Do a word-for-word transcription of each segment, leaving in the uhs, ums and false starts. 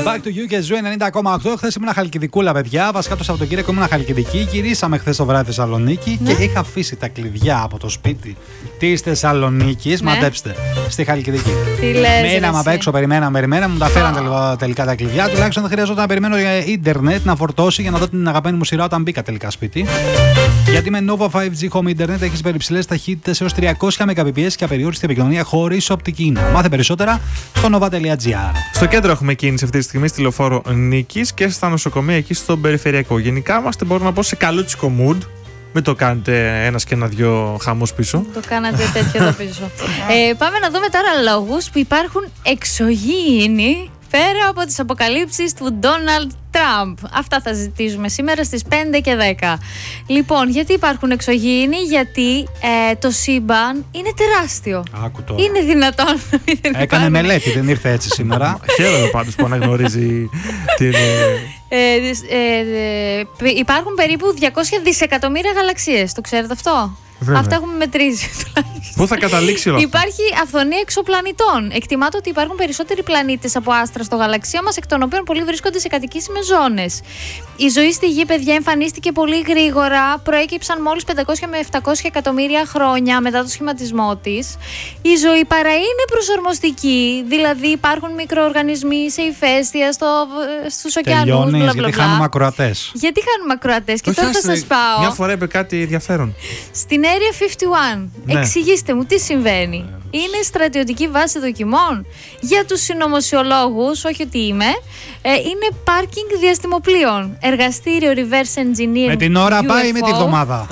Back to you και Ζου ενενήντα κόμμα οκτώ. Χθες ήμουν Χαλκιδικούλα, παιδιά. Βασικά το Σαββατοκύριακο ήμουν Χαλκιδική. Γυρίσαμε χθες το βράδυ Θεσσαλονίκη ναι. και είχα αφήσει τα κλειδιά από το σπίτι της Θεσσαλονίκης. Ναι. Μαντέψτε, στη Χαλκιδική. Τι λες, μέναμε απ' έξω, περιμέναμε, περιμέναμε. Μου τα φέραν oh. τελικά τα κλειδιά. Τουλάχιστον δεν χρειαζόταν να περιμένω για ίντερνετ να φορτώσει για να δω την αγαπημένη μου σειρά όταν μπήκα τελικά σπίτι. Γιατί με Nova φάιβ τζι Home Internet έχεις υπερυψηλές ταχύτητες έως τριακόσια μεγαμπιπιες και απεριόριστη επικοινωνία χωρίς οπτική ίνο. Μάθε περισσότερα στο nova τελεία gr. Στο κέντρο έχουμε κίνηση αυτή τη στιγμή στη Λεωφόρο Νίκης και στα νοσοκομεία εκεί στον περιφερειακό. Γενικά είμαστε, μπορώ να πω, σε καλούτσικο mood. Μην το κάνετε ένας και ένα δυο χαμούς πίσω. Το κάνατε τέτοιο εδώ πίσω. ε, πάμε να δούμε τώρα λόγους που υπάρχουν εξωγήινοι πέρα από τις αποκαλύψεις του Ντόναλντ Τραμπ. Αυτά θα συζητήσουμε σήμερα στις πέντε και δέκα. Λοιπόν, γιατί υπάρχουν εξωγήινοι? Γιατί ε, το σύμπαν είναι τεράστιο. Άκου τώρα. Είναι δυνατόν. Έκανε υπάρχουν... μελέτη, δεν ήρθε έτσι σήμερα. Χαίρομαι πάντως που αναγνωρίζει την... Ε, ε, ε, υπάρχουν περίπου διακόσια δισεκατομμύρια γαλαξίες. Το ξέρετε αυτό? Βέβαια. Αυτά έχουμε μετρήσει. Πού θα καταλήξει όλο αυτό? Υπάρχει αυθονία εξωπλανητών. Εκτιμάται ότι υπάρχουν περισσότεροι πλανήτες από άστρα στο γαλαξία μας, εκ των οποίων πολλοί βρίσκονται σε κατοικήσιμες ζώνες. Η ζωή στη Γη, παιδιά, εμφανίστηκε πολύ γρήγορα. Προέκυψαν μόλις πεντακόσια με επτακόσια εκατομμύρια χρόνια μετά το σχηματισμό της. Η ζωή παρά είναι προσαρμοστική. Δηλαδή, υπάρχουν μικροοργανισμοί σε ηφαίστεια, στο, στους ωκεανούς. Μπλα, γιατί χάνουμε ακροατές. Γιατί χάνουμε ακροατές, και τώρα θα σας πάω. Μια φορά είπε κάτι ενδιαφέρον. Στην Area πενήντα ένα. Ναι. Εξηγήστε μου τι συμβαίνει. Ναι. Είναι στρατιωτική βάση δοκιμών? Για τους συνωμοσιολόγους, όχι ότι είμαι, ε, είναι πάρκινγκ διαστημοπλοίων. Εργαστήριο reverse engineering. Με την ώρα γιου εφ ο. Πάει με τη βδομάδα.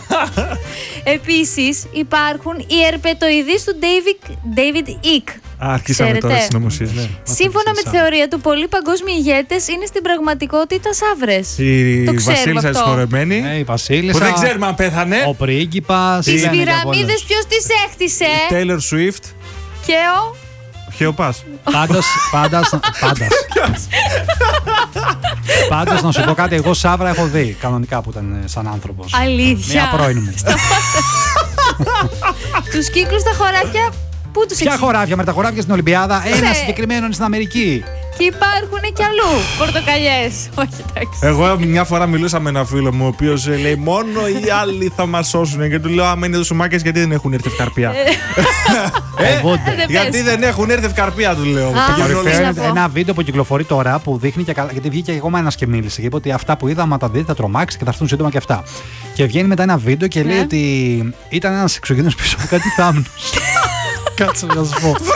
Επίσης υπάρχουν οι ερπετοειδείς του David, David Icke. Άρχισαμε τώρα τις συνωμοσίες. Ναι. Σύμφωνα με τη θεωρία του, πολλοί παγκόσμιοι ηγέτες είναι στην πραγματικότητα σαύρες. Η Βασίλισσα εισχωρεμένη. Ναι, η Βασίλισσα. Που δεν ξέρουμε αν πέθανε. Ο πρίγκιπας. Τις πυραμίδες ποιος τις έχτισε? Η Taylor Swift. Και ο... Και ο Πας. Πάντως, πάντως, πάντως. Πάντως, να σου πω κάτι, εγώ Σάβρα έχω δει κανονικά που ήταν σαν άνθρωπος. Αλήθεια? Μια πρώην μου. Τους κύκλους στα χωράφια, πού τους έχεις? Ποια χωράφια? Με τα χωράφια στην Ολυμπιάδα, ένα συγκεκριμένο είναι στην Αμερική. Και υπάρχουν κι αλλού πορτοκαλιές. Όχι, εντάξει. Εγώ μια φορά μιλούσα με ένα φίλο μου, ο οποίος λέει μόνο οι άλλοι θα μας σώσουν. Και του λέω, άμα είναι δοσουμάκες, γιατί δεν έχουν έρθει ευκαρπία? ε, γιατί δεν έχουν έρθει ευκαρπία, του λέω. Ένα βίντεο που κυκλοφορεί τώρα που δείχνει και καλά. Γιατί βγήκε ακόμα ένας και μίλησε. Και είπε ότι αυτά που είδα, άμα τα δείτε, θα τρομάξει και θα έρθουν σύντομα και αυτά. Και βγαίνει μετά ένα βίντεο και λέει ότι ήταν ένας εξωγήινος πίσω από κάτι θάμνους. Κάτσε να σου πω.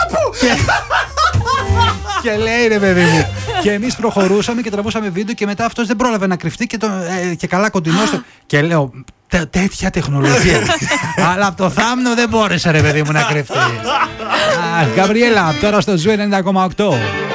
Και λέει, ρε παιδί μου. Και εμείς προχωρούσαμε και τραβούσαμε βίντεο και μετά αυτός δεν πρόλαβε να κρυφτεί και, το, ε, και καλά κοντινός. Και λέω, τέτοια τεχνολογία. Αλλά από το θάμνο δεν μπόρεσε, ρε παιδί μου, να κρυφτεί. Γκαμπριέλα, τώρα στο Ζου ενενήντα κόμμα οκτώ.